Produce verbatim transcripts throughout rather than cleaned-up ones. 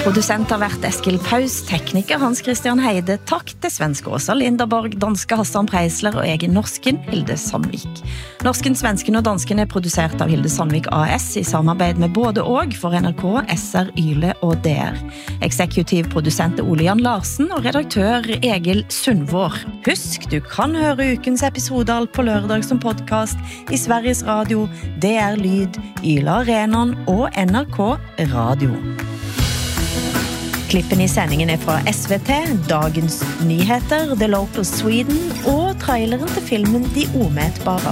Producent har vært Eskil Paus, tekniker Hans Christian Heide. Takk til svenske Åsa Linderborg, danske Hassan Preisler og egen norsken Hilde Sandvik. Norsken, svensken og dansken er produsert av Hilde Sandvik A S i samarbeid med både og for N R K, S R, Yle og D R. Eksekutiv produsent er Ole Jan Larsen og redaktør Egil Sundvår. Husk, du kan høre ukens episode alt på lørdag som podcast i Sveriges Radio, D R Lyd, Yle Arenan og N R K Radio. Klippen i sendingen er fra S V T, Dagens Nyheter, The Local Sweden og traileren til filmen De Omætbare.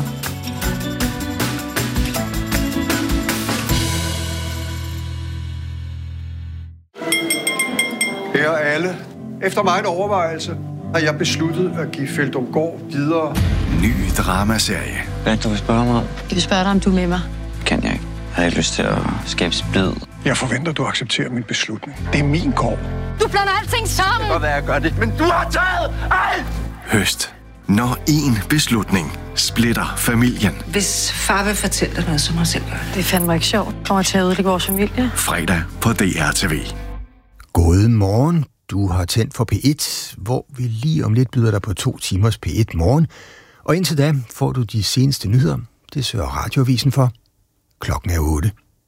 Her alle. Efter meget overvejelse har jeg besluttet at give Feldumgård videre. Ny dramaserie. Hvad du vil spørge mig? Jeg vil spørge dig, om du er med mig. Kan jeg ikke. Har jeg lyst til at skabe splid? Jeg forventer, du accepterer min beslutning. Det er min gård. Du blander alting sammen! Det kan godt være, jeg gør det, men du har taget alt! Høst. Når én beslutning splitter familien. Hvis far vil fortælle dig noget, så må jeg selv gøre det. Det er fandme ikke sjovt. Kommer til at ødelægge vores familie. Fredag på D R T V. God morgen. Du har tændt for P et, hvor vi lige om lidt byder dig på to timers P et morgen. Og indtil da får du de seneste nyheder. Det sørger Radioavisen for. Klokken er otte.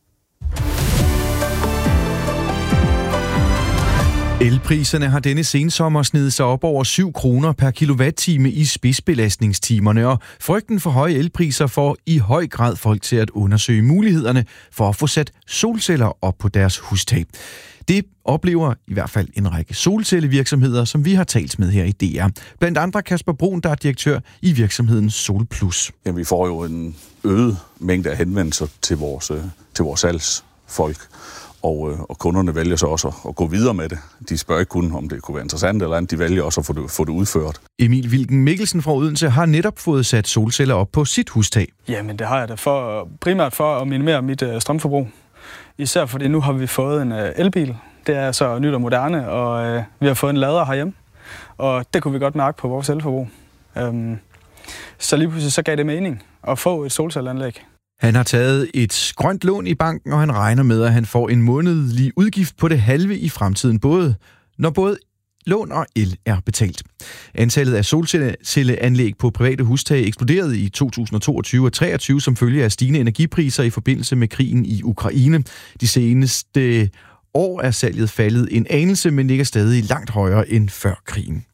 Elpriserne har denne sensommer snedet sig op over syv kroner per kilowatt-time i spidsbelastningstimerne, og frygten for høje elpriser får i høj grad folk til at undersøge mulighederne for at få sat solceller op på deres hustag. Det oplever i hvert fald en række solcellevirksomheder, som vi har talt med her i D R. Blandt andre Kasper Brun, der er direktør i virksomheden SolPlus. Ja, vi får jo en øget mængde af henvendelser til vores, til vores salgsfolk. Og, og kunderne vælger så også at gå videre med det. De spørger ikke kun, om det kunne være interessant eller andet. De vælger også at få det, få det udført. Emil Wilken Mikkelsen fra Odense har netop fået sat solceller op på sit hustag. Jamen, det har jeg da for, primært for at minimere mit uh, strømforbrug. Især fordi nu har vi fået en uh, elbil. Det er så nyt og moderne, og uh, vi har fået en lader herhjemme. Og det kunne vi godt mærke på vores elforbrug. Um, så lige pludselig så gav det mening at få et solcelleanlæg. Han har taget et grønt lån i banken, og han regner med, at han får en månedlig udgift på det halve i fremtiden, både når både lån og el er betalt. Antallet af solcelleanlæg på private hustage eksploderede i to tusind og toogtyve og treogtyve som følge af stigende energipriser i forbindelse med krigen i Ukraine. De seneste år er salget faldet en anelse, men ligger stadig langt højere end før krigen.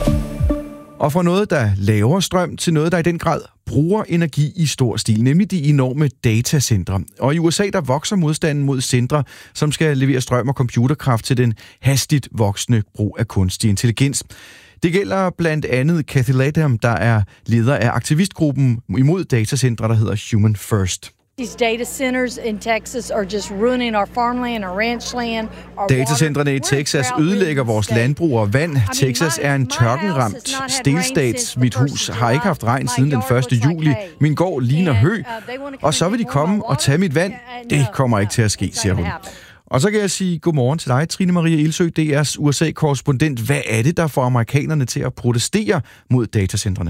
Og fra noget, der laver strøm, til noget, der i den grad bruger energi i stor stil, nemlig de enorme datacentre. Og i U S A, der vokser modstanden mod centre, som skal levere strøm og computerkraft til den hastigt voksende brug af kunstig intelligens. Det gælder blandt andet Kathy Latham, der er leder af aktivistgruppen imod datacentre, der hedder Human First. These data centers in Texas are just ruining our farmland, our ranchland. Datacentrene i Texas ødelægger vores landbrug og vand. Texas er en tørkenramt delstat. Mit hus har ikke haft regn siden den første juli. Min gård ligner hø. Og så vil de komme og tage mit vand. Det kommer ikke til at ske, siger hun. Og så kan jeg sige godmorgen til dig, Trine Marie Ilsø, D R's U S A-korrespondent. Hvad er det, der får amerikanerne til at protestere mod datacentrene?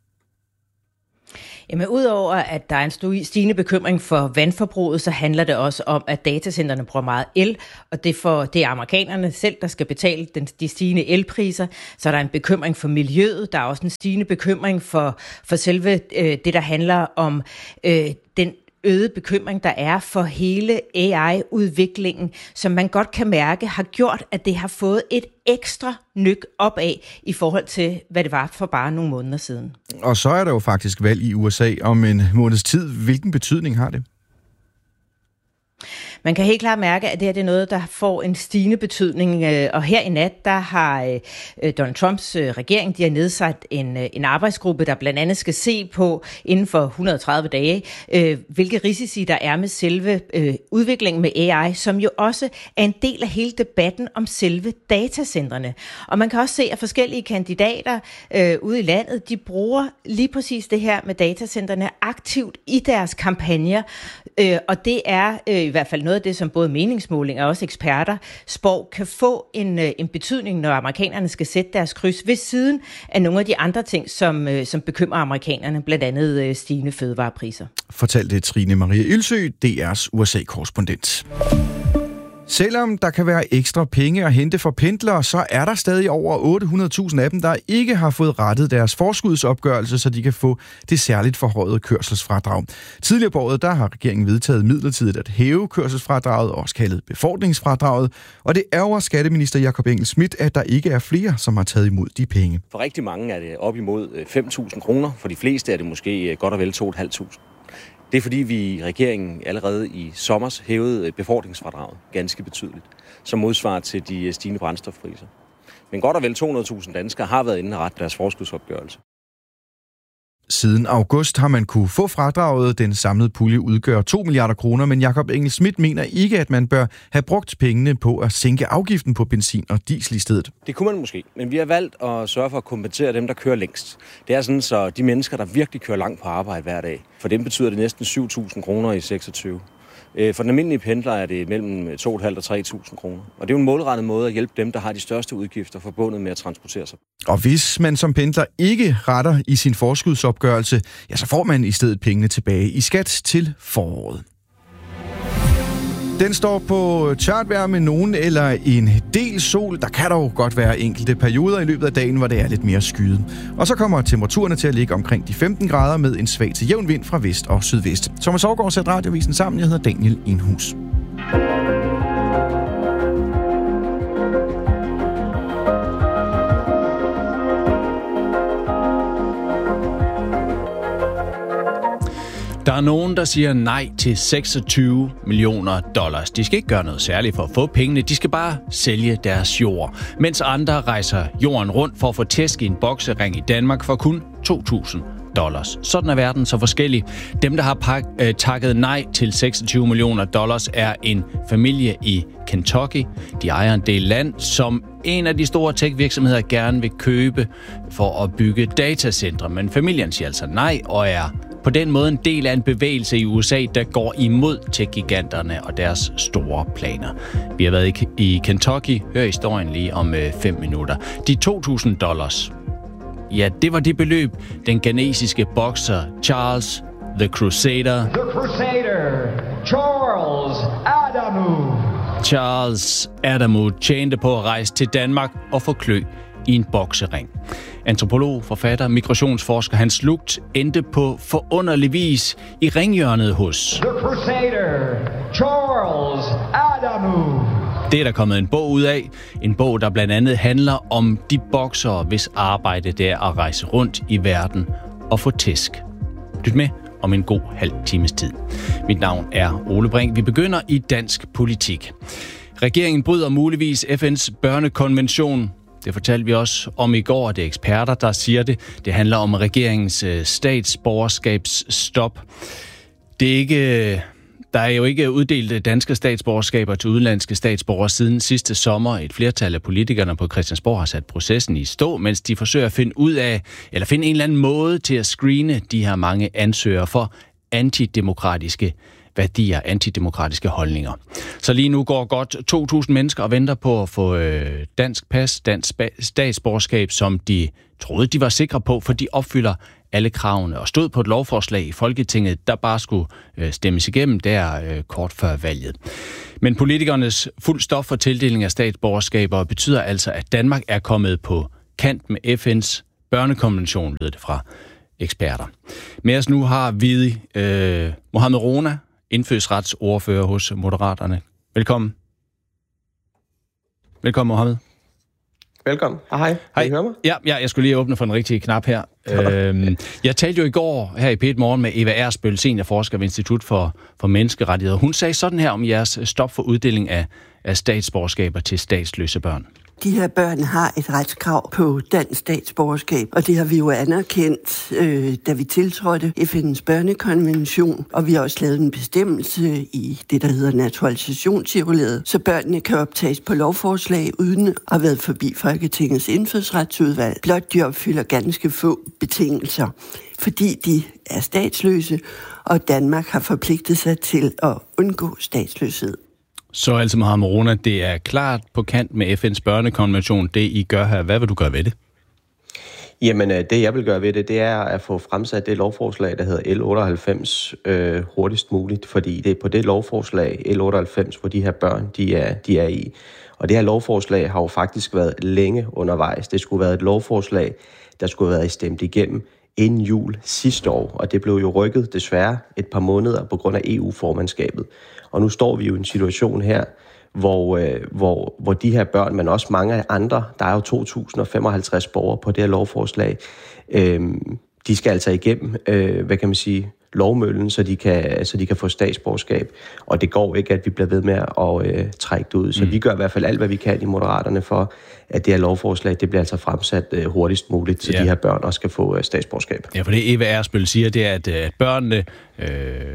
Jamen, udover at der er en stigende bekymring for vandforbruget, så handler det også om, at datacentrene bruger meget el, og det, for, det er amerikanerne selv, der skal betale den, de stigende elpriser. Så er der en bekymring for miljøet, der er også en stigende bekymring for, for selve øh, det, der handler om øh, den øget bekymring, der er for hele A I-udviklingen, som man godt kan mærke har gjort, at det har fået et ekstra nyk opad i forhold til, hvad det var for bare nogle måneder siden. Og så er der jo faktisk valg i U S A om en måneds tid. Hvilken betydning har det? Man kan helt klart mærke, at det her det er noget, der får en stigende betydning. Og her i nat, der har Donald Trumps regering, de har nedsat en, en arbejdsgruppe, der blandt andet skal se på inden for et hundrede og tredive dage, hvilke risici der er med selve udviklingen med A I, som jo også er en del af hele debatten om selve datacentrene. Og man kan også se, at forskellige kandidater øh, ude i landet, de bruger lige præcis det her med datacentrene aktivt i deres kampagner. Øh, og det er øh, i hvert fald noget af det, som både meningsmålinger og også eksperter spår kan få en, en betydning, når amerikanerne skal sætte deres kryds ved siden af nogle af de andre ting, som, som bekymrer amerikanerne, blandt andet stigende fødevarepriser. Fortalte Trine Marie Ilsø, D R's U S A-korrespondent. Selvom der kan være ekstra penge at hente for pendlere, så er der stadig over otte hundrede tusind af dem, der ikke har fået rettet deres forskudsopgørelse, så de kan få det særligt forhøjede kørselsfradrag. Tidligere på året, der har regeringen vedtaget midlertidigt at hæve kørselsfradraget, også kaldet befordringsfradraget, og det ærger skatteminister Jakob Engel-Schmidt, at der ikke er flere, som har taget imod de penge. For rigtig mange er det op imod fem tusind kroner, for de fleste er det måske godt og vel to tusind fem hundrede. Det er fordi, vi i regeringen allerede i sommer hævede befordringsfradraget ganske betydeligt, som modsvarer til de stigende brændstofpriser. Men godt og vel to hundrede tusind danskere har været inde og rette deres forskudsopgørelse. Siden august har man kunne få fradraget. Den samlede pulje udgør to milliarder kroner, men Jakob Engel-Schmidt mener ikke, at man bør have brugt pengene på at sænke afgiften på benzin og diesel i stedet. Det kunne man måske, men vi har valgt at sørge for at kompensere dem, der kører længst. Det er sådan, så de mennesker, der virkelig kører langt på arbejde hver dag, for dem betyder det næsten syv tusind kroner i seksogtyve. For den almindelige pendler er det mellem to tusind fem hundrede og tre tusind kroner. Og det er jo en målrettet måde at hjælpe dem, der har de største udgifter forbundet med at transportere sig. Og hvis man som pendler ikke retter i sin forskudsopgørelse, ja, så får man i stedet pengene tilbage i skat til foråret. Den står på tørt vejr med nogen eller en del sol. Der kan dog godt være enkelte perioder i løbet af dagen, hvor det er lidt mere skyet. Og så kommer temperaturerne til at ligge omkring de femten grader med en svag til jævn vind fra vest og sydvest. Thomas Aagaard sætter radiovisen sammen. Jeg hedder Daniel Enhus. Der er nogen, der siger nej til seksogtyve millioner dollars. De skal ikke gøre noget særligt for at få pengene. De skal bare sælge deres jord. Mens andre rejser jorden rundt for at få tæsk i en boksering i Danmark for kun to tusind dollars. Sådan er verden så forskellig. Dem, der har pak- øh, takket nej til seksogtyve millioner dollars, er en familie i Kentucky. De ejer en del land, som en af de store tech-virksomheder gerne vil købe for at bygge datacentre. Men familien siger altså nej og er på den måde en del af en bevægelse i U S A, der går imod tech-giganterne og deres store planer. Vi har været i Kentucky. Hør historien lige om øh, fem minutter. De to tusind dollars. Ja, det var det beløb, den ghanesiske bokser Charles The Crusader, The Crusader, Charles Adamu. Charles Adamu tjente på at rejse til Danmark og få klø i en boksering. Antropolog, forfatter, migrationsforsker Hans Lugt endte på forunderlig vis i ringhjørnet hos The Crusader, Charles Adamu. Det er der kommet en bog ud af. En bog, der blandt andet handler om de boksere, hvis arbejde det er at rejse rundt i verden og få tæsk. Lyt med om en god halv times tid. Mit navn er Ole Brink. Vi begynder i dansk politik. Regeringen bryder muligvis F N's børnekonvention. Det fortalte vi også om i går, og det er eksperter, der siger det. Det handler om regeringens statsborgerskabsstop. Det er ikke... Der er jo ikke uddelt danske statsborgerskaber til udenlandske statsborgere siden sidste sommer. Et flertal af politikerne på Christiansborg har sat processen i stå, mens de forsøger at finde ud af, eller finde en eller anden måde til at screene de her mange ansøgere for antidemokratiske værdier, antidemokratiske holdninger. Så lige nu går godt to tusind mennesker og venter på at få øh, dansk pas, dansk statsborgerskab, som de troede, de var sikre på, for de opfylder alle kravene og stod på et lovforslag i Folketinget, der bare skulle øh, stemmes igennem der øh, kort før valget. Men politikernes fuld stop for tildeling af statsborgerskaber betyder altså, at Danmark er kommet på kant med F N's børnekonvention, lød det fra eksperter. Med os nu har vi øh, Mohamed Rona, indfødsretsordfører hos Moderaterne. Velkommen. Velkommen, Mohamed. Velkommen. Hej. Hej. Kan I høre mig? Ja, ja, jeg skulle lige åbne for den rigtige knap her. øhm, jeg talte jo i går her i P et Morgen med Eva Ersbøl, seniorforsker ved Institut for, for Menneskerettigheder. Hun sagde sådan her om jeres stop for uddeling af, af statsborgerskaber til statsløse børn. De her børn har et retskrav på dansk statsborgerskab, og det har vi jo anerkendt, øh, da vi tiltrådte F N's børnekonvention, og vi har også lavet en bestemmelse i det, der hedder naturalisationscirkulæret, så børnene kan optages på lovforslag uden at have været forbi Folketingets indfødsretsudvalg. Blot de opfylder ganske få betingelser, fordi de er statsløse, og Danmark har forpligtet sig til at undgå statsløshed. Så altså, Mohamed Rona, det er klart på kant med F N's børnekonvention, det I gør her. Hvad vil du gøre ved det? Jamen, det jeg vil gøre ved det, det er at få fremsat det lovforslag, der hedder L otteoghalvfems øh, hurtigst muligt, fordi det er på det lovforslag, L otteoghalvfems, hvor de her børn, de er, de er i. Og det her lovforslag har jo faktisk været længe undervejs. Det skulle være et lovforslag, der skulle have været stemt igennem inden jul sidste år, og det blev jo rykket desværre et par måneder på grund af E U-formandskabet. Og nu står vi jo i en situation her, hvor, øh, hvor, hvor de her børn, men også mange andre, der er jo to tusind og femoghalvtreds borgere på det her lovforslag, øh, de skal altså igennem, øh, hvad kan man sige, lovmøllen, så de kan, så de kan få statsborgerskab. Og det går ikke, at vi bliver ved med at øh, trække det ud. Så mm. vi gør i hvert fald alt, hvad vi kan i Moderaterne for, at det her lovforslag, det bliver altså fremsat øh, hurtigst muligt, så ja. de her børn også skal få øh, statsborgerskab. Ja, for det Eva Ersbøll siger, det er, at, at børnene, øh,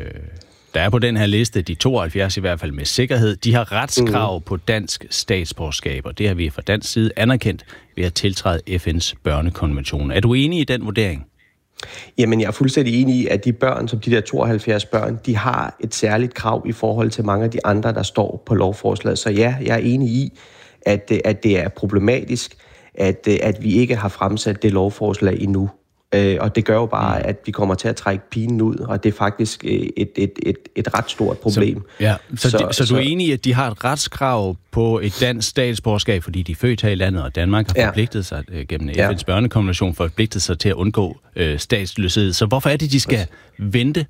der er på den her liste, de tooghalvfjerds i hvert fald med sikkerhed, de har retskrav mm. på dansk statsborgerskab, og det har vi fra dansk side anerkendt ved at tiltræde F N's børnekonvention. Er du enig i den vurdering? Jamen, jeg er fuldstændig enig i, at de børn, som de der tooghalvfjerds børn, de har et særligt krav i forhold til mange af de andre, der står på lovforslaget. Så ja, jeg er enig i, at, at det er problematisk, at, at vi ikke har fremsat det lovforslag endnu. Og det gør jo bare, at vi kommer til at trække pinen ud, og det er faktisk et, et, et, et ret stort problem. Så, ja. så, så, de, så, så du er enig i, at de har et retskrav på et dansk statsborgerskab, fordi de er født her i landet, og Danmark har forpligtet ja. sig gennem F N's ja. børnekonvention, forpligtet sig til at undgå øh, statsløshed. Så hvorfor er det, de skal vente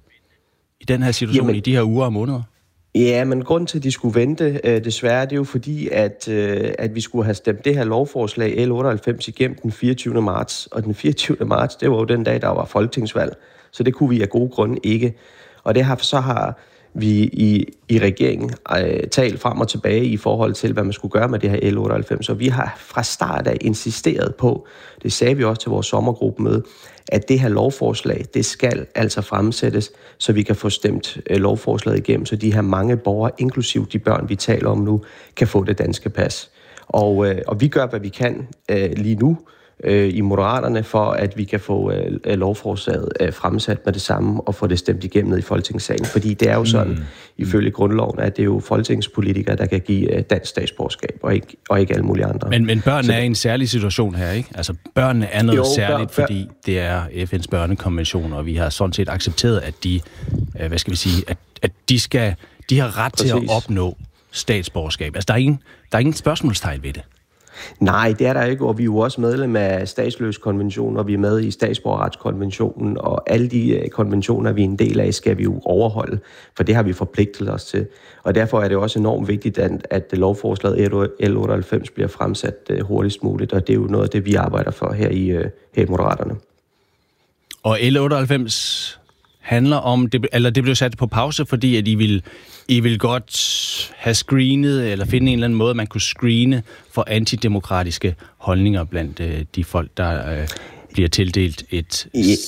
i den her situation Jamen, i de her uger og måneder? Ja, men grunden til, at de skulle vente, øh, desværre, det er jo fordi, at, øh, at vi skulle have stemt det her lovforslag L otteoghalvfems igennem den fireogtyvende marts. Og den fireogtyvende marts, det var jo den dag, der var folketingsvalg. Så det kunne vi af gode grunde ikke. Og det har, så har vi i, i regeringen øh, talt frem og tilbage i forhold til, hvad man skulle gøre med det her L otteoghalvfems. Og vi har fra start af insisteret på, det sagde vi også til vores sommergruppemøde, at det her lovforslag, det skal altså fremsættes, så vi kan få stemt øh, lovforslaget igennem, så de her mange borgere, inklusiv de børn, vi taler om nu, kan få det danske pas. Og, øh, og vi gør, hvad vi kan øh, lige nu øh, i Moderaterne, for at vi kan få øh, lovforslaget øh, fremsat med det samme og få det stemt igennem ned i Folketingssalen. Fordi det er jo sådan, mm. ifølge grundloven, at det er jo folketingspolitikere, der kan give øh, dansk statsborgerskab, og ikke, og ikke alle mulige andre. Men, men børnene så, er i en særlig situation her, ikke? Altså børnene er noget jo, særligt, børn, fordi det er F N's børnekonvention, og vi har sådan set accepteret, at de, øh, hvad skal vi sige, at, at de skal, de har ret Præcis. til at opnå statsborgerskab. Altså der er ingen, der er ingen spørgsmålstegn ved det. Nej, det er der ikke, og vi er jo også medlem af statsløskonventionen, og vi er med i statsborgerretskonventionen, og alle de konventioner, vi er en del af, skal vi jo overholde, for det har vi forpligtet os til. Og derfor er det også enormt vigtigt, at, at lovforslaget L otteoghalvfems bliver fremsat hurtigst muligt, og det er jo noget af det, vi arbejder for her i, her i Moderaterne. Og L otteoghalvfems handler om, det, eller det blev sat på pause, fordi at I vil, I vil godt have screenet, eller finde en eller anden måde, man kunne screene for antidemokratiske holdninger blandt øh, de folk, der øh, bliver tildelt et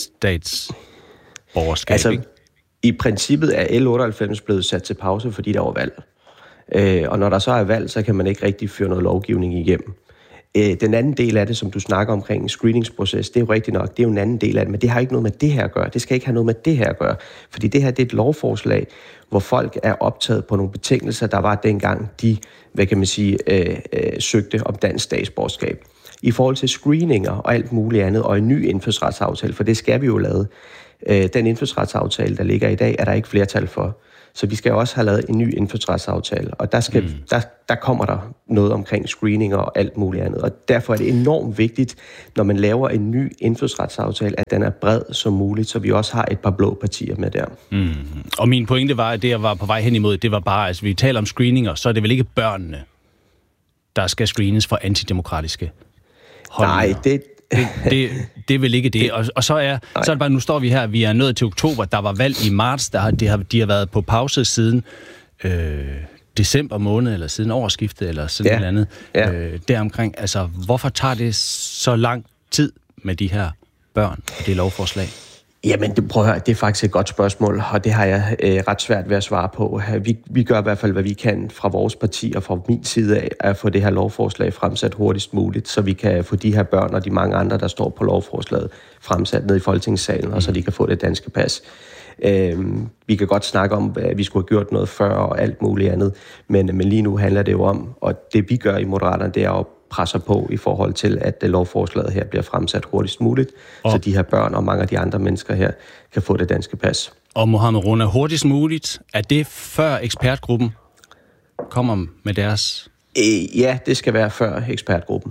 statsborgerskab. Altså, ikke? I princippet er L otteoghalvfems blevet sat til pause, fordi der var valg. Øh, og når der så er valg, så kan man ikke rigtig føre noget lovgivning igennem. Den anden del af det, som du snakker omkring en screeningsproces, det er jo rigtigt nok, det er jo en anden del af det, men det har ikke noget med det her at gøre. Det skal ikke have noget med det her at gøre, fordi det her det er et lovforslag, hvor folk er optaget på nogle betingelser, der var dengang de, hvad kan man sige, øh, øh, søgte om dansk statsborgerskab. I forhold til screeninger og alt muligt andet, og en ny indfødsretsaftale, for det skal vi jo lave. Øh, den indfødsretsaftale, der ligger i dag, er der ikke flertal for. Så vi skal også have lavet en ny indfødsretsaftale, og der, skal, mm. der, der kommer der noget omkring screeninger og alt muligt andet. Og derfor er det enormt vigtigt, når man laver en ny indfødsretsaftale, at den er bred som muligt, så vi også har et par blå partier med der. Mm. Og min pointe var, at det, jeg var på vej hen imod, det var bare, altså vi taler om screeninger, så er det vel ikke børnene, der skal screenes for antidemokratiske holdninger? Nej, det... Det, det, det er vel ikke det. Og, og så, er, så er det bare, nu står vi her, vi er nået til oktober, der var valg i marts, der har, de, har, de har været på pause siden øh, december måned, eller siden årsskiftet, eller sådan ja. noget andet. Ja. Øh, deromkring, altså, hvorfor tager det så lang tid med de her børn og det lovforslag? Jamen, det, prøv at høre, det er faktisk et godt spørgsmål, og det har jeg øh, ret svært ved at svare på. Vi, vi gør i hvert fald, hvad vi kan fra vores parti og fra min side af, at få det her lovforslag fremsat hurtigst muligt, så vi kan få de her børn og de mange andre, der står på lovforslaget, fremsat ned i Folketingssalen, og så de kan få det danske pas. Øh, vi kan godt snakke om, at vi skulle have gjort noget før og alt muligt andet, men, men lige nu handler det jo om, og det vi gør i Moderaterne, det er at presser på i forhold til, at lovforslaget her bliver fremsat hurtigst muligt, og så de her børn og mange af de andre mennesker her kan få det danske pas. Og Mohamed Rona, hurtigst muligt, er det før ekspertgruppen kommer med deres... Øh, ja, det skal være før ekspertgruppen.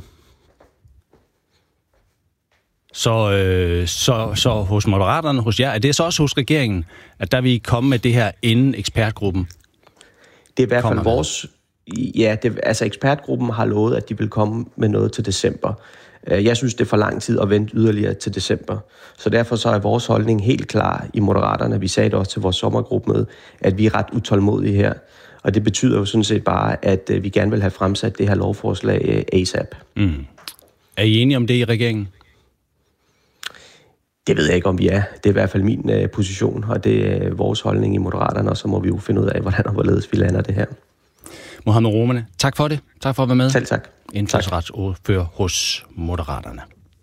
Så, øh, så, så hos Moderaterne, hos jer, er det så også hos regeringen, at der vil komme med det her inden ekspertgruppen? Det er i hvert fald vores... Ja, det, altså ekspertgruppen har lovet, at de vil komme med noget til december. Jeg synes, det er for lang tid at vente yderligere til december. Så derfor så er vores holdning helt klar i Moderaterne. Vi sagde det også til vores sommergruppemøde, at vi er ret utålmodige her. Og det betyder jo sådan set bare, at vi gerne vil have fremsat det her lovforslag ASAP. Mm. Er I enige om det i regeringen? Det ved jeg ikke, om vi er. Det er i hvert fald min uh, position, og det er vores holdning i Moderaterne, og så må vi jo finde ud af, hvordan og hvorledes vi lander det her. Mohamed Romane, tak for det. Tak for at være med. Selv tak. Indfødsretsordfører hos Moderaterne.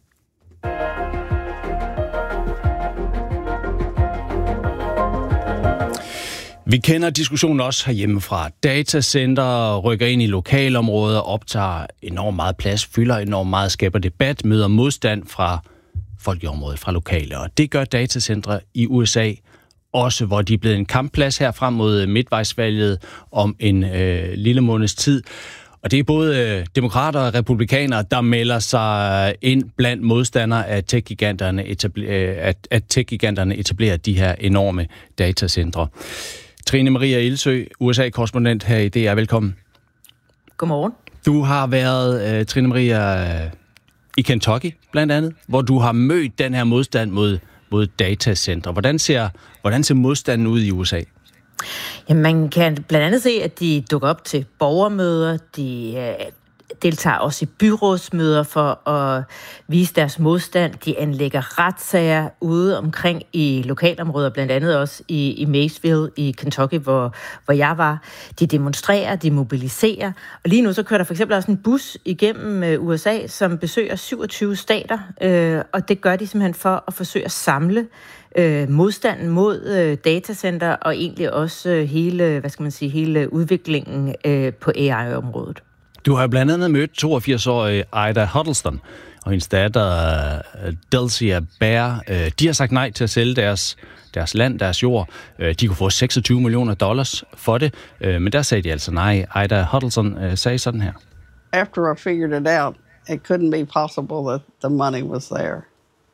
Vi kender diskussionen også herhjemme fra. Datacenter rykker ind i lokalområder, optager enormt meget plads, fylder enormt meget, skaber debat, møder modstand fra folk i området, fra lokale. Og det gør datacentre i U S A også, hvor de er blevet en kampplads her frem mod midtvejsvalget om en øh, lille måneds tid. Og det er både øh, demokrater og republikanere, der melder sig ind blandt modstandere af tech-giganterne, etabler, øh, at, at tech-giganterne etablerer de her enorme datacentre. Trine Maria Ilsø, U S A-korrespondent her i D R. Velkommen. Godmorgen. Du har været, øh, Trine Maria, øh, i Kentucky blandt andet, hvor du har mødt den her modstand mod mod datacentre. Hvordan ser, hvordan ser modstanden ud i U S A? Jamen, man kan blandt andet se, at de dukker op til borgermøder, de øh, deltager også i byrådsmøder for at vise deres modstand. De anlægger retssager ude omkring i lokalområder, blandt andet også i, i Maysville i Kentucky, hvor, hvor jeg var. De demonstrerer, de mobiliserer. Og lige nu så kører der for eksempel også en bus igennem U S A, som besøger syvogtyve stater, øh, og det gør de simpelthen for at forsøge at samle øh, modstanden mod øh, datacenter og egentlig også øh, hele, hvad skal man sige, hele udviklingen øh, på A I-området. Du har blandt andet mødt toogfirs-årige Ida Huddleston og hendes datter Delcia Bear. De har sagt nej til at sælge deres, deres land, deres jord. De kunne få seksogtyve millioner dollars for det, men der sagde de altså nej. Ida Huddleston sagde sådan her. After I figured it out, it couldn't be possible that the money was there.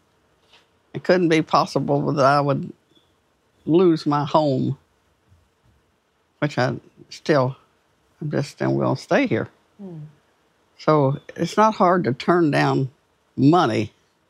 It couldn't be possible that I would lose my home, which I still, I'm just still going to stay here. Hmm. So it's not hard to turn down money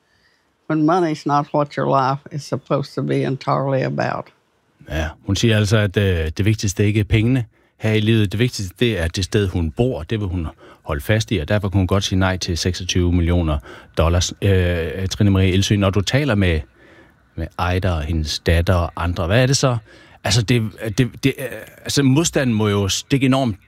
when money's not what your life is supposed to be entirely about. Ja, hun siger altså, at øh, det vigtigste ikke er pengene her i livet. Det vigtigste det er det sted, hun bor. Det vil hun holde fast i, og derfor kunne hun godt sige nej til seksogtyve millioner dollars. Øh, Trine Marie Ilsø, når du taler med, med Ida og hendes datter og andre, hvad er det så? Altså, det, det, det, altså modstanden må jo stikke enormt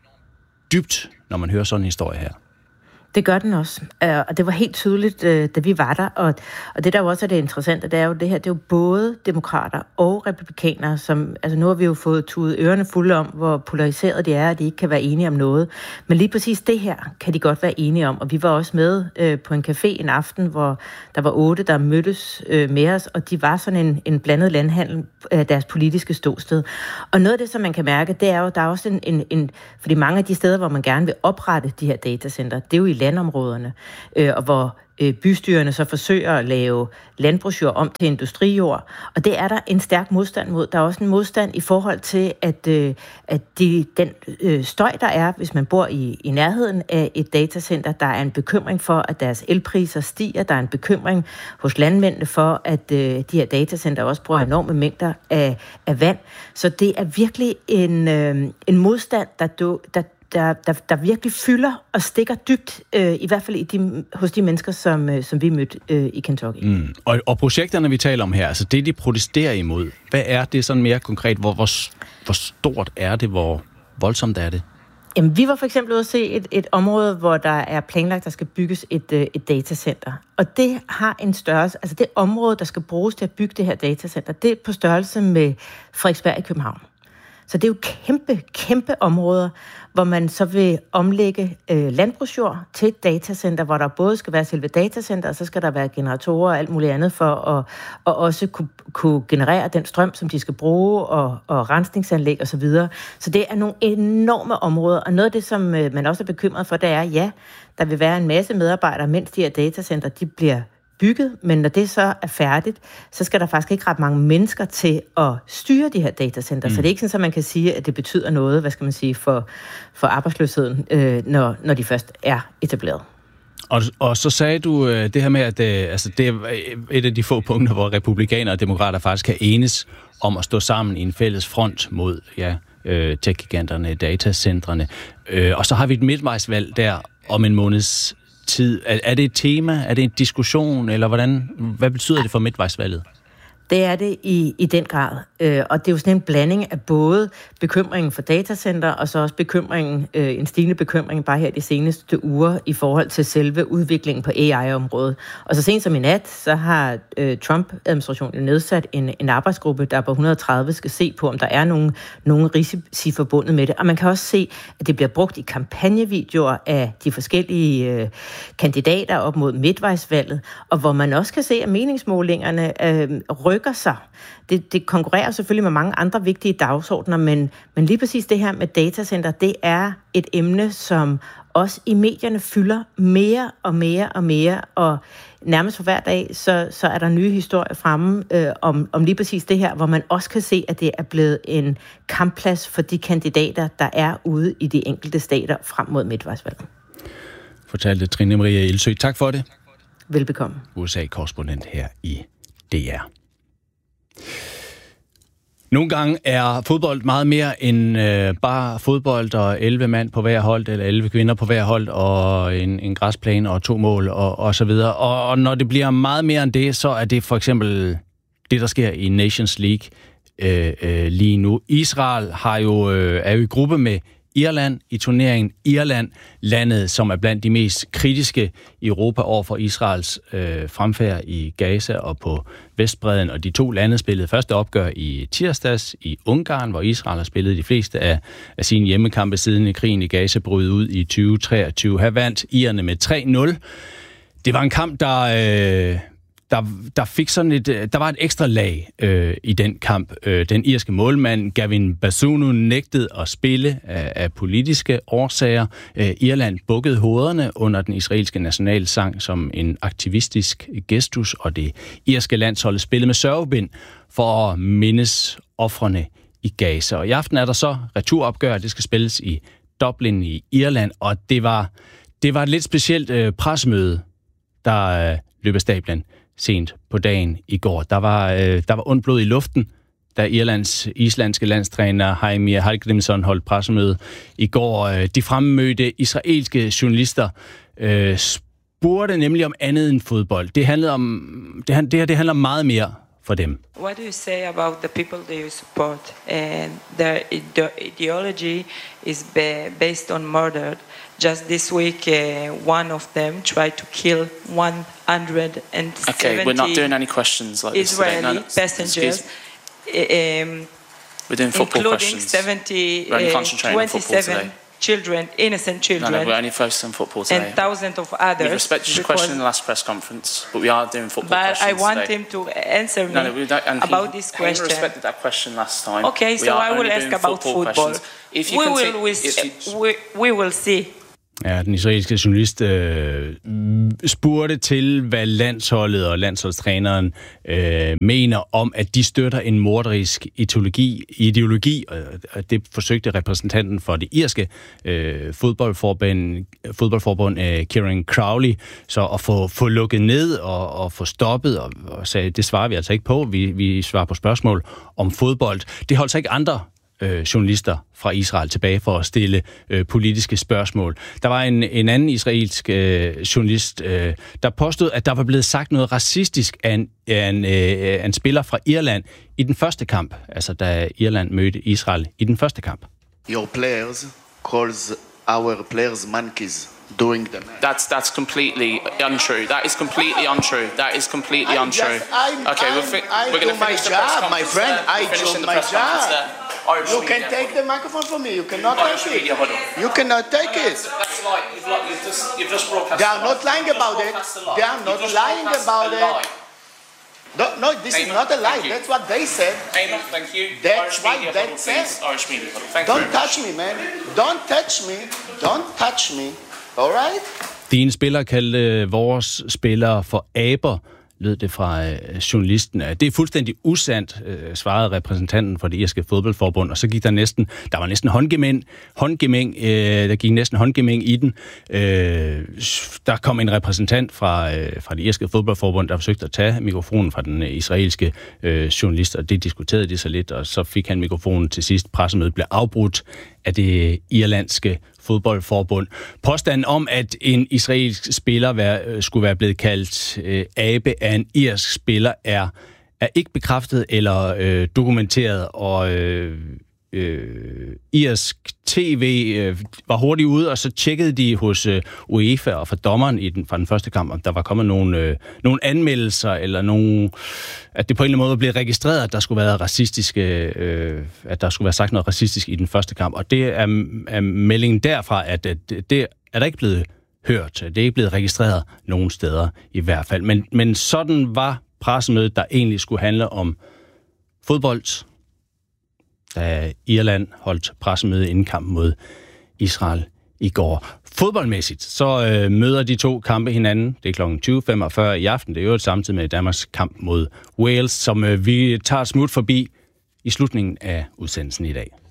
dybt, når man hører sådan en historie her. Det gør den også, og det var helt tydeligt, da vi var der, og, og det der jo også er det interessante, det er jo det her, det er jo både demokrater og republikanere, som, altså nu har vi jo fået tudet ørerne fulde om, hvor polariseret de er, at de ikke kan være enige om noget, men lige præcis det her kan de godt være enige om, og vi var også med øh, på en café en aften, hvor der var otte, der mødtes øh, med os, og de var sådan en, en blandet landhandel af deres politiske ståsted. Og noget af det, som man kan mærke, det er jo, der er også en, en, en fordi mange af de steder, hvor man gerne vil oprette de her datacenter, det er jo i landområderne, øh, og hvor øh, bystyrerne så forsøger at lave landbrugsjord om til industrijord, og det er der en stærk modstand mod. Der er også en modstand i forhold til, at, øh, at de, den øh, støj, der er, hvis man bor i, i nærheden af et datacenter, der er en bekymring for, at deres elpriser stiger, der er en bekymring hos landmændene for, at øh, de her datacenter også bruger enorme mængder af, af vand. Så det er virkelig en, øh, en modstand, der, der Der, der, der virkelig fylder og stikker dybt, øh, i hvert fald i de, hos de mennesker, som, øh, som vi mødte øh, i Kentucky. Mm. Og, og projekterne, vi taler om her, altså det, de protesterer imod, hvad er det sådan mere konkret? Hvor, hvor, hvor stort er det? Hvor voldsomt er det? Jamen, vi var for eksempel ude at se et, et område, hvor der er planlagt, der skal bygges et, øh, et datacenter. Og det har en størrelse, altså det område, der skal bruges til at bygge det her datacenter, det er på størrelse med Frederiksberg i København. Så det er jo kæmpe, kæmpe områder, hvor man så vil omlægge øh, landbrugsjord til et datacenter, hvor der både skal være selve datacenter, og så skal der være generatorer og alt muligt andet for at og også kunne, kunne generere den strøm, som de skal bruge, og, og rensningsanlæg osv. Så, så det er nogle enorme områder, og noget af det, som øh, man også er bekymret for, det er, ja, der vil være en masse medarbejdere, mens de her datacenter, de bliver bygget, men når det så er færdigt, så skal der faktisk ikke ret mange mennesker til at styre de her datacenter. Mm. Så det er ikke sådan, at man kan sige, at det betyder noget, hvad skal man sige, for, for arbejdsløsheden, øh, når, når de først er etableret. Og, og så sagde du øh, det her med, at øh, altså, det er et af de få punkter, hvor republikanere og demokrater faktisk kan enes om at stå sammen i en fælles front mod ja, øh, tech-giganterne, datacentrene. Øh, og så har vi et midtvejsvalg der om en måneds tid. Er, er det et tema? Er det en diskussion? Eller hvordan, hvad betyder det for midtvejsvalget? Det er det i, i den grad. Øh, og det er jo sådan en blanding af både bekymringen for datacenter, og så også bekymringen, øh, en stigende bekymring bare her de seneste uger i forhold til selve udviklingen på A I-området. Og så sent som i nat, så har øh, Trump-administrationen nedsat en, en arbejdsgruppe, der på et hundrede og tredive skal se på, om der er nogle, nogle risici forbundet med det. Og man kan også se, at det bliver brugt i kampagnevideoer af de forskellige øh, kandidater op mod midtvejsvalget, og hvor man også kan se, at meningsmålingerne øh, rykker sig. Det, det konkurrerer selvfølgelig med mange andre vigtige dagsordner, men, men lige præcis det her med datacenter, det er et emne, som også i medierne fylder mere og mere og mere, og nærmest for hver dag, så, så er der nye historier fremme øh, om, om lige præcis det her, hvor man også kan se, at det er blevet en kampplads for de kandidater, der er ude i de enkelte stater frem mod midtvejsvalget. Fortalte Trine Maria Ildsø. Tak for det. Velbekomme. U S A-korrespondent her i D R. Nogle gange er fodbold meget mere end øh, bare fodbold og elleve mand på hver hold, eller elleve kvinder på hver hold, og en, en græsplæne og to mål, og, og så videre. Og, og når det bliver meget mere end det, så er det for eksempel det, der sker i Nations League øh, øh, lige nu. Israel har jo, øh, er jo i gruppe med Irland i turneringen. Irland, landet, som er blandt de mest kritiske i Europa over for Israels øh, fremfærd i Gaza og på Vestbredden. Og de to lande spillede første opgør i tirsdags i Ungarn, hvor Israel har spillet de fleste af, af sine hjemmekampe siden krigen i Gaza brød ud i tyve treogtyve. Her vandt irerne med tre nul. Det var en kamp, der... Øh, Der, der fik sådan et, der var et ekstra lag øh, i den kamp. Øh, den irske målmand Gavin Bazunu nægtede at spille af, af politiske årsager. Øh, Irland bukkede hovederne under den israelske nationalsang som en aktivistisk gestus, og det irske landshold spillede med sørgebind for at mindes ofrene i Gaza. Og i aften er der så returopgør, det skal spilles i Dublin i Irland, og det var, det var et lidt specielt øh, pressemøde, der øh, løb af stablen sent på dagen i går. Der var, øh, der var ondt blod i luften, da Irlands islandske landstræner Heimir Hallgrímsson holdt pressemøde i går. Øh, de fremmødte israelske journalister øh, spurgte nemlig om andet end fodbold. Det handlede om det, det her det handler meget mere for dem. What do you say about the people that you support? And their ideology is based on murder. Just this week, uh, one of them tried to kill one hundred seventy okay, we're not doing any questions like this Israeli today. No, no, passengers, um, we're doing football including questions. seventy, We're only uh, concentrating on football today. Children, innocent children, no, no, we're only focused on football today. And thousands of others. We respected your question in the last press conference, but we are doing football but questions I want today. him to answer me no, no, we don't, and about he, this question. He respected that question last time. Okay, we so I will ask about football. football. If you we, continue, will, we, if you, we, we will see. Ja, den israelske journalist øh, spurgte til, hvad landsholdet og landsholdstræneren øh, mener om, at de støtter en morderisk ideologi, ideologi og det forsøgte repræsentanten for det irske øh, fodboldforbund, fodboldforbund øh, Kieran Crowley, så at få, få lukket ned og, og få stoppet, og, og sagde, det svarer vi altså ikke på, vi, vi svarer på spørgsmål om fodbold. Det holdt sig ikke andre Øh, journalister fra Israel tilbage for at stille øh, politiske spørgsmål. Der var en, en anden israelsk øh, journalist, øh, der påstod, at der var blevet sagt noget racistisk af en, af en, øh, en spiller fra Irland i den første kamp, altså da Irland mødte Israel i den første kamp. Your players calls our players monkeys during the match. That's that's completely untrue. That is completely untrue. That is completely I untrue. Just, I'm, okay, I'm, we'll fi- I we're going to do my finish the press job, my conference friend. there. I We're do finishing the my press conference job. there. You can take the microphone from me. You cannot take it. You cannot take it. That's like you've, like, you've just you've just broadcast. They are not lying about it. They are not lying about it. No, no, this is not a lie. That's what they said. Amos, thank you. That's what they said. Irish Media Huddle. Thank you. Don't touch me, man. Don't touch me. Don't touch me. All right? Dine spillere kaldte vores spillere for aber, lød det fra øh, journalisten. Det er fuldstændig usandt, øh, svarede repræsentanten for det irske fodboldforbund, og så gik der næsten, der var næsten håndgemæng, håndgemæng øh, der gik næsten håndgemæng i den. Øh, der kom en repræsentant fra, øh, fra det irske fodboldforbund, der forsøgte at tage mikrofonen fra den israelske øh, journalist, og det diskuterede de så lidt, og så fik han mikrofonen til sidst. Pressemødet blev afbrudt af det irlandske fodboldforbund. Påstanden om, at en israelsk spiller vær, skulle være blevet kaldt øh, abe af en irsk spiller, er, er ikke bekræftet eller øh, dokumenteret, og øh, øh, irsk tv øh, var hurtigt ude, og så tjekkede de hos øh, UEFA og for dommeren i den, fra den første kamp, om der var kommet nogle, øh, nogle anmeldelser, eller nogle, at det på en eller anden måde blev registreret, at der skulle være racistiske, øh, at der skulle være sagt noget racistisk i den første kamp, og det er, er meldingen derfra, at, at det er der ikke blevet hørt. Det er ikke blevet registreret nogen steder i hvert fald. Men, men sådan var pressemødet, der egentlig skulle handle om fodbold, da Irland holdt pressemøde inden kampen mod Israel i går. Fodboldmæssigt, så øh, møder de to kampe hinanden. Det er klokken tyve femogfyrre i aften. Det er jo samtidig med Danmarks kamp mod Wales, som øh, vi tager et smut forbi i slutningen af udsendelsen i dag.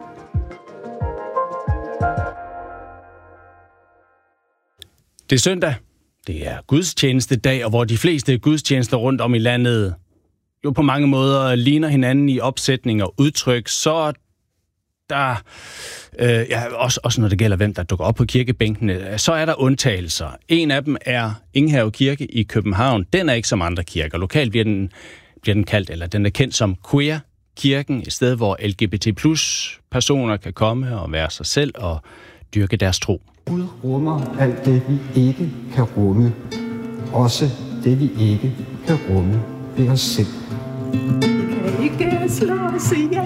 Det er søndag. Det er gudstjenestedag, og hvor de fleste gudstjenester rundt om i landet jo på mange måder ligner hinanden i opsætning og udtryk, så der, øh, ja, også, også når det gælder, hvem der dukker op på kirkebænkene, så er der undtagelser. En af dem er Enghave Kirke i København. Den er ikke som andre kirker. Lokalt bliver den, bliver den kaldt, eller den er kendt som Queer-kirken, et sted, hvor L G B T plus personer kan komme og være sig selv og dyrke deres tro. Gud rummer alt det, vi ikke kan rumme. Også det, vi ikke kan rumme ved os selv. Ikke slås ihjel.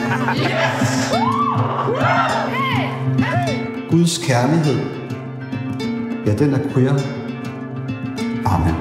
Guds kærlighed, ja, den er queer. Amen.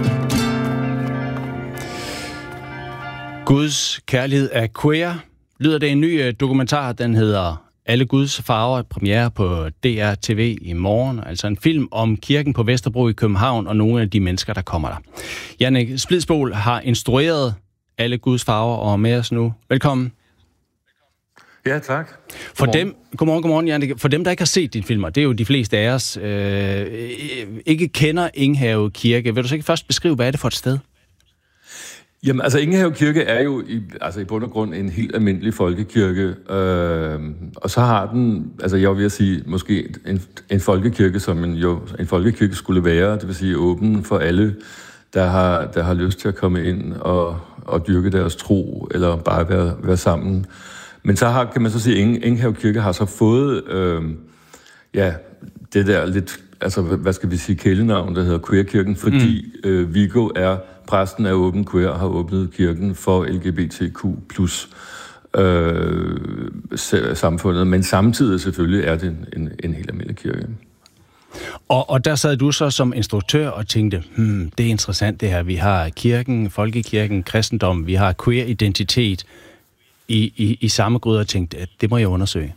Guds kærlighed er queer. Lyder det en ny dokumentar, den hedder Alle Guds farver, premiere på D R T V i morgen. Altså en film om kirken på Vesterbro i København og nogle af de mennesker, der kommer der. Jannik Splidsbol har instrueret Alle Guds farver og er med os nu. Velkommen. Ja, tak. For dem, godmorgen, godmorgen, Jannik. For dem, der ikke har set dine filmer, det er jo de fleste af os, øh, ikke kender Enghave Kirke. Vil du så ikke først beskrive, hvad er det for et sted? Jamen, altså Enghave Kirke er jo i, altså i bund og grund en helt almindelig folkekirke, øh, og så har den, altså jeg vil sige, måske en, en folkekirke, som en, jo, en folkekirke skulle være, det vil sige åben for alle, der har, der har lyst til at komme ind og, og dyrke deres tro, eller bare være, være sammen. Men så har, kan man så sige, at Enghave Kirke har så fået, øh, ja, det der lidt, altså hvad skal vi sige, kælenavn, der hedder Queer-kirken, fordi mm. øh, Viggo er præsten af Åben Queer og har åbnet kirken for L G B T Q plus øh, samfundet, men samtidig selvfølgelig er det en, en, en helt almindelig kirke. Og, og der sad du så som instruktør og tænkte, hmm, det er interessant det her, vi har kirken, folkekirken, kristendom, vi har queer-identitet i, i, i samme gryde, og tænkte, at det må jeg undersøge.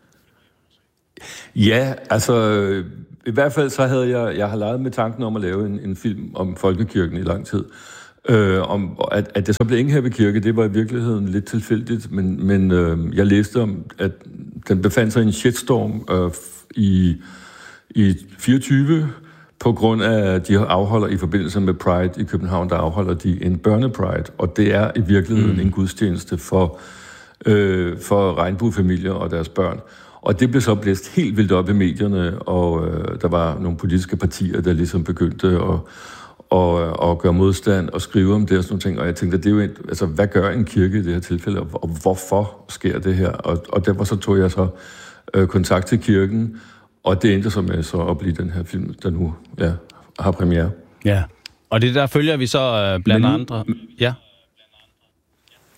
Ja, altså i hvert fald så havde jeg, jeg har leget med tanken om at lave en, en film om folkekirken i lang tid. Øh, om, at, at det så blev Enghave Kirke, det var i virkeligheden lidt tilfældigt, men, men øh, jeg læste om, at den befandt sig i en shitstorm øh, i, i fireogtyve, på grund af, at de afholder i forbindelse med Pride i København, der afholder de en børnepride, og det er i virkeligheden mm. en gudstjeneste for, øh, for regnbuefamilier og deres børn. Og det blev så blæst helt vildt op i medierne, og øh, der var nogle politiske partier, der ligesom begyndte at, at, at gøre modstand og skrive om det og sådan nogle ting. Og jeg tænkte, det er jo en, altså, hvad gør en kirke i det her tilfælde, og hvorfor sker det her? Og, og derfor så tog jeg så øh, kontakt til kirken, og det endte så med så at blive den her film, der nu ja, har premiere. Ja, og det der følger vi så øh, blandt nu, andre. Ja.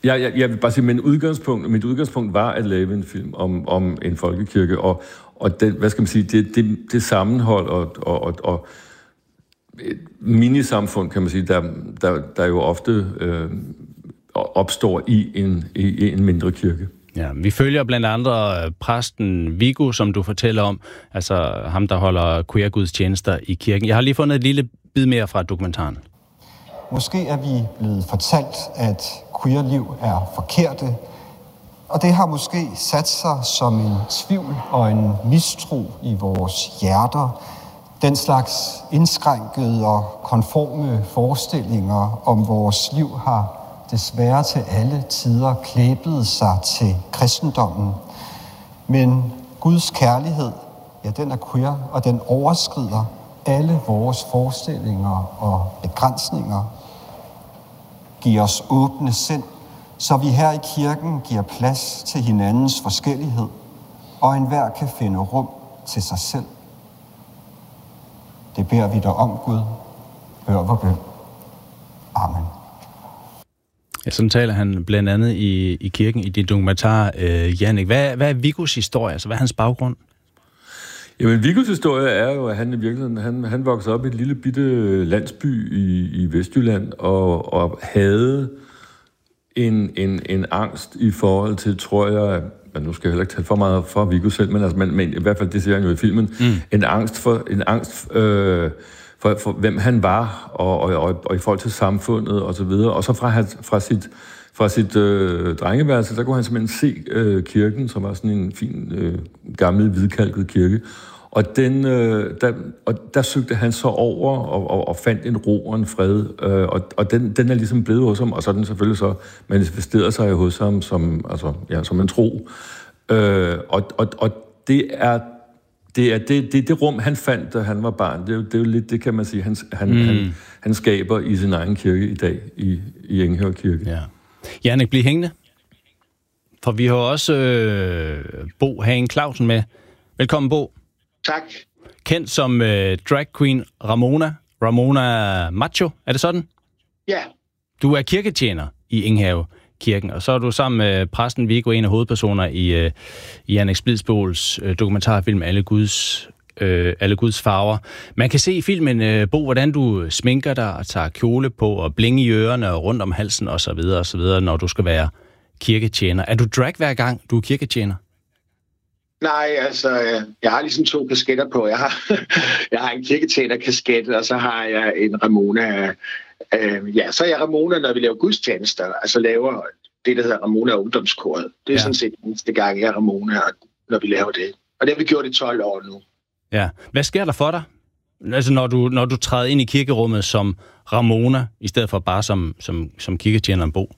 Ja, jeg, jeg vil bare sige, men udgangspunkt, mit udgangspunkt var at lave en film om, om en folkekirke, og, og det, hvad skal man sige, det, det, det sammenhold og, og, og, og et minisamfund, kan man sige, der, der, der jo ofte øh, opstår i en, i en mindre kirke. Ja, vi følger blandt andre præsten Viggo, som du fortæller om, altså ham, der holder queer-gudstjenester i kirken. Jeg har lige fundet et lille bid mere fra dokumentaren. Måske er vi blevet fortalt, at queerliv er forkerte, og det har måske sat sig som en tvivl og en mistro i vores hjerter. Den slags indskrænkede og konforme forestillinger om vores liv har desværre til alle tider klæbet sig til kristendommen. Men Guds kærlighed, ja, den er queer, og den overskrider alle vores forestillinger og begrænsninger. Giv os åbne sind, så vi her i kirken giver plads til hinandens forskellighed, og enhver kan finde rum til sig selv. Det beder vi dig om, Gud. Hør vor bøn. Amen. Ja, sådan taler han blandt andet i, i kirken i din dokumentar, øh, Jannik. Hvad, hvad er Viggos historie? Altså, hvad er hans baggrund? Jamen, Viggos historie er jo, at han i virkeligheden, han, han voksede op i et lille bitte landsby i, i Vestjylland, og, og havde en, en, en angst i forhold til, tror jeg, men nu skal jeg heller ikke tale for meget for Viggo selv, men, altså, men, men i hvert fald, det ser han jo i filmen, mm. en angst for, en angst, øh, for, for hvem han var, og, og, og, og i forhold til samfundet, og så videre. Og så fra, fra sit, fra sit øh, drengeværelse, der kunne han simpelthen se øh, kirken, som var sådan en fin, øh, gammel, hvidkalket kirke. Og, den, øh, der, og der søgte han så over og, og, og fandt en ro og en fred, øh, og, og den, den er ligesom blevet hos ham, og så er den selvfølgelig så manifesteret sig hos ham som, altså, ja, som en tro. Øh, og, og, og det er det, er det, det, det rum, han fandt, da han var barn. Det er jo, det er jo lidt, det kan man sige, han, han, mm. han, han skaber i sin egen kirke i dag, i, i Enghave Kirke. Ja. Jannik, bliv hængende. For vi har også øh, Bo Hagen Clausen med. Velkommen, Bo. Tak. Kendt som øh, drag queen Ramona. Ramona Macho, er det sådan? Ja. Du er kirketjener i Enghave Kirken, og så er du sammen med præsten Viggo, en af hovedpersoner i, øh, i Jannik Splidsbols øh, dokumentarfilm Alle Guds, øh, Alle Guds farver. Man kan se i filmen, øh, Bo, hvordan du sminker dig og tager kjole på og blinge i ørerne og rundt om halsen og så videre og så videre, når du skal være kirketjener. Er du drag hver gang, du er kirketjener? Nej, altså, jeg har ligesom to kasketter på. Jeg har, jeg har en kirketjener-kasket, og så har jeg en Ramona. Øh, ja, så er jeg Ramona, når vi laver gudstjenester, altså laver det, der hedder Ramona Ungdomskoret. Det er ja. sådan set den eneste gang, jeg er Ramona, når vi laver det. Og det har vi gjort i tolv år nu. Ja. Hvad sker der for dig, altså, når, du, når du træder ind i kirkerummet som Ramona, i stedet for bare som, som, som kirketjeneren Bo?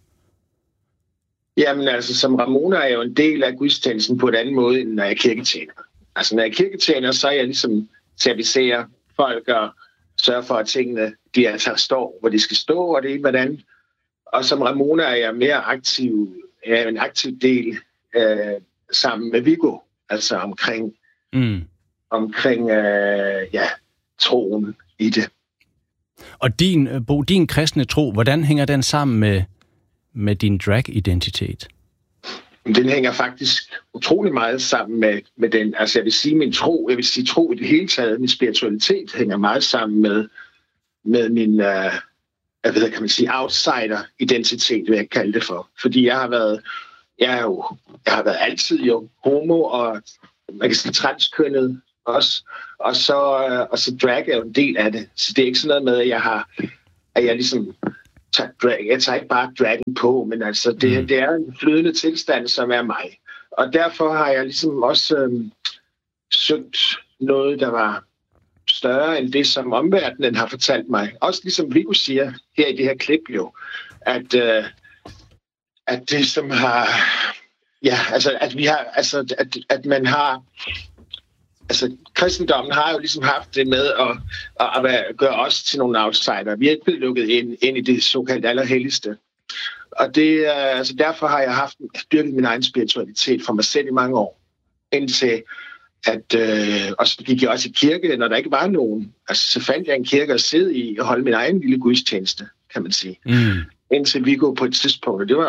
Jamen altså, som Ramona er jo en del af gudstjenesten på en anden måde, end når jeg er kirketjener. Altså, når jeg er kirketjener, så er jeg ligesom servicerer folk og sørger for, at tingene de altså står, hvor de skal stå, og det er hvordan. Og som Ramona er jeg mere aktiv, jeg er en aktiv del øh, sammen med Viggo, altså omkring, mm. omkring øh, ja, troen i det. Og din, Bo, din kristne tro, hvordan hænger den sammen med med din drag-identitet? Den hænger faktisk utrolig meget sammen med, med den, altså jeg vil sige min tro, jeg vil sige tro i det hele taget, min spiritualitet hænger meget sammen med, med min, uh, jeg ved, kan man sige, outsider-identitet, vil jeg kalde det for. Fordi jeg har været, jeg er jo, jeg har været altid jo homo, og man kan sige transkønnet også, og så, uh, og så drag er jo en del af det. Så det er ikke sådan noget med, at jeg har, at jeg ligesom jeg tager ikke bare dragen på, men altså det, mm. det er en flydende tilstand, som er mig. Og derfor har jeg ligesom også øhm, søgt noget, der var større end det, som omverdenen har fortalt mig. Også ligesom Viggo siger her i det her klip jo, at, øh, at det som har, ja, altså at vi har, altså at, at man har, altså kristendommen har jo ligesom haft det med at, at, at gøre os til nogle outsider. Vi er ikke blevet lukket ind, ind i det såkaldt allerhelligste. Og det, altså derfor har jeg haft dyrket min egen spiritualitet for mig selv i mange år. Indtil at, øh, og så gik jeg også i kirke, når der ikke var nogen. Altså så fandt jeg en kirke at sidde i og holde min egen lille gudstjeneste, kan man sige. Mm. Indtil Viggo på et tidspunkt, og det var jo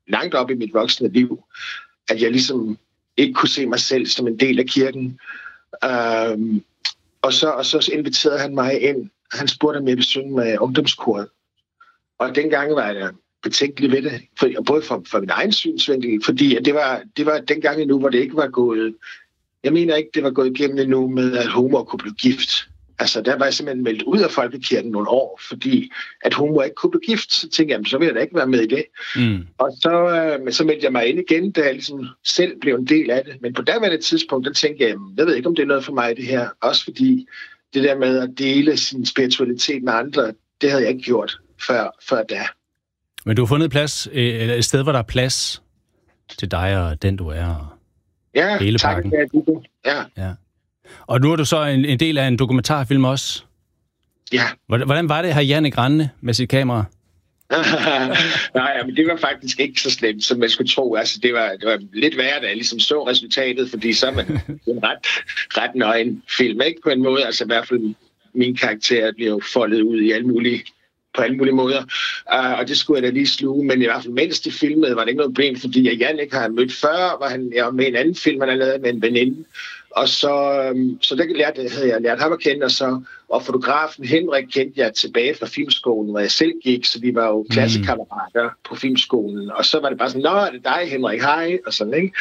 langt op i mit voksne liv, at jeg ligesom ikke kunne se mig selv som en del af kirken. Um, og, så, og så inviterede han mig ind. Han spurgte, om jeg ville synge med ungdomskoret. Og dengang var jeg betænkelig ved det, for, både for, for min egen synsvinkel, fordi det var, det var dengang endnu, hvor det ikke var gået. Jeg mener ikke, det var gået igennem endnu med, at homoer kunne blive gift. Altså, der var jeg simpelthen meldt ud af folkekirken nogle år, fordi at homoer ikke kunne blive gift. Så tænkte jeg, så vil jeg da ikke være med i det. Mm. Og så, øh, så meldte jeg mig ind igen, da jeg ligesom selv blev en del af det. Men på daværende tidspunkt, der tænkte jeg, jeg ved ikke, om det er noget for mig, det her. Også fordi det der med at dele sin spiritualitet med andre, det havde jeg ikke gjort før, før da. Men du har fundet plads, eller et sted, hvor der er plads til dig og den, du er, og ja, hele tak, pakken. Ja. Ja. Og nu er du så en, en del af en dokumentarfilm også. Ja. Hvordan var det at have Jannik rendende med sit kamera? Nej, men det var faktisk ikke så slemt, som man skulle tro. Altså, det var, det var lidt værre, da jeg ligesom så resultatet, fordi så er man en ret, ret nøgen film, ikke? På en måde. Altså i hvert fald min karakter bliver jo foldet ud i alle mulige, på alle mulige måder. Uh, og det skulle jeg da lige sluge, men i hvert fald mens de filmede, var det ikke noget problem, fordi jeg Jannik har mødt før, var han jeg var med en anden film, han havde lavet med en veninde. Og så, øhm, så der lærte, havde jeg lært ham at kende, og, så, og fotografen Henrik kendte jeg tilbage fra filmskolen, hvor jeg selv gik, så vi var jo klassekammerater mm. på filmskolen. Og så var det bare sådan, nå, er det dig, Henrik, hej, og sådan, ikke?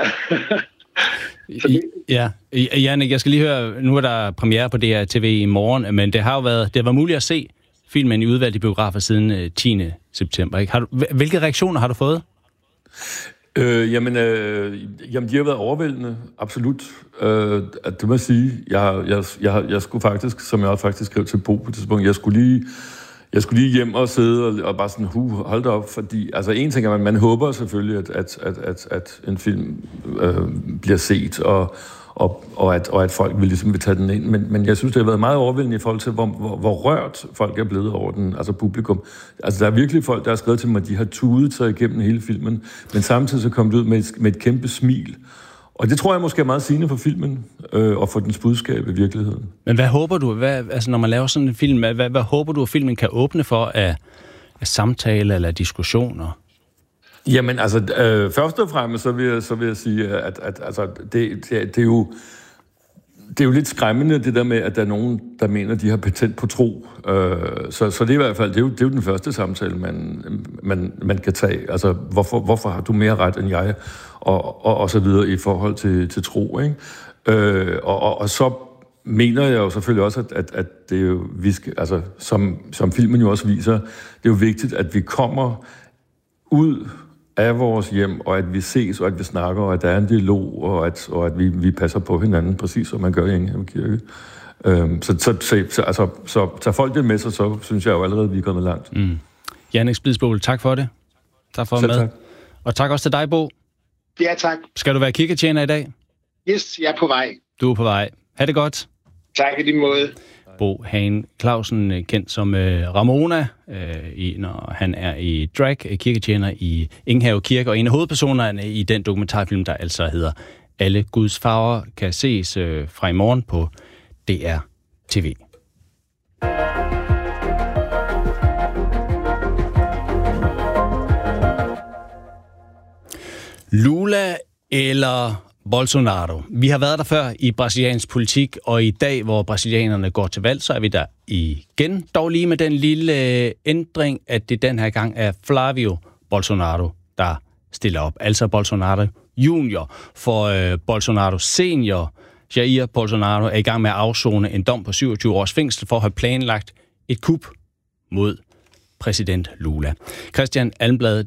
I, ja, Jannik, jeg skal lige høre, nu er der premiere på D R T V i morgen, men det har jo været, det har været muligt at se filmen i udvalgte biografer siden tiende september, ikke? Har du, hvilke reaktioner har du fået? Øh, jamen, øh, jamen, de har været overvældende, absolut. Øh, det må jeg sige. Jeg, jeg, jeg, jeg skulle faktisk, som jeg også faktisk skrev til Bo på det tidspunkt, jeg skulle lige, jeg skulle lige hjem og sidde og, og bare sådan, hu, hold da op, fordi, altså en ting er, man, man håber selvfølgelig, at, at, at, at, at en film øh, bliver set, og, og, og, at, og at folk vil ligesom vil tage den ind, men, men jeg synes, det har været meget overvældende i forhold til, hvor, hvor, hvor rørt folk er blevet over den, altså publikum. Altså, der er virkelig folk, der har skrevet til mig, at de har tudet sig igennem hele filmen, men samtidig så kom det ud med et, med et kæmpe smil. Og det tror jeg måske er meget sigende for filmen, øh, og for dens budskab i virkeligheden. Men hvad håber du, hvad, altså når man laver sådan en film, hvad, hvad, hvad håber du, at filmen kan åbne for af, af samtale eller diskussioner? Jamen, altså, øh, først og fremmest, så vil jeg, så vil jeg sige, at, at altså, det, det, det er jo... Det er jo lidt skræmmende, det der med, at der er nogen, der mener, at de har patent på tro. Øh, så, så det er i hvert fald, det er jo, det er jo den første samtale, man, man, man kan tage. Altså, hvorfor, hvorfor har du mere ret end jeg? Og, og, og så videre i forhold til, til tro, ikke? Øh, og, og, og så mener jeg jo selvfølgelig også, at, at, at det er jo, vi skal, altså, som, som filmen jo også viser, det er jo vigtigt, at vi kommer ud af vores hjem, og at vi ses, og at vi snakker, og at der er en dialog, og at, og at vi, vi passer på hinanden, præcis som man gør i Enghavn Kirke. Øhm, så, så, så, så, altså, så tager folk det med sig, så synes jeg jo allerede, at vi er kommet langt. Mm. Jannik Splidsboel, tak for det. Tak for at være med. Tak. Og tak også til dig, Bo. Ja, tak. Skal du være kirketjener i dag? Yes, jeg er på vej. Du er på vej. Ha' det godt. Tak i din måde. Bo Hagen Clausen, kendt som øh, Ramona, øh, i, når han er i drag, kirketjener i Enghave Kirke, og en af hovedpersonerne i den dokumentarfilm, der altså hedder Alle Guds Farver, kan ses øh, fra i morgen på D R T V. Lula eller Bolsonaro. Vi har været der før i brasiliansk politik, og i dag, hvor brasilianerne går til valg, så er vi der igen. Dog lige med den lille ændring, at det den her gang er Flavio Bolsonaro, der stiller op. Altså Bolsonaro junior, for øh, Bolsonaro senior, Jair Bolsonaro, er i gang med at afsone en dom på syvogtyve års fængsel for at have planlagt et kup mod præsident Lula. Christian Almblad,